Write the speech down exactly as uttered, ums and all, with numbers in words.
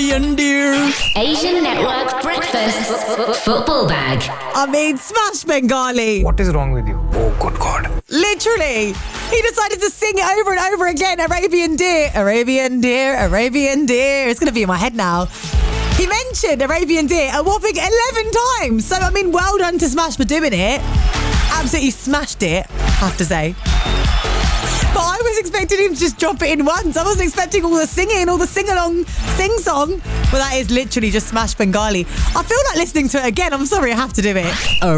Arabian Deer. Asian Network Breakfast Football Bag. I mean, smash Bengali. What is wrong with you? Oh, good God. Literally. He decided to sing it over and over again. Arabian Deer, Arabian Deer, Arabian Deer. It's going to be in my head now. He mentioned Arabian Deer a whopping eleven times. So, I mean, well done to Smash for doing it. Absolutely smashed it, I have to say. But I was expecting him to just drop it in once. I wasn't expecting all the singing, all the sing-along, sing-song. Well, that is literally just Smash Bengali. I feel like listening to it again. I'm sorry, I have to do it.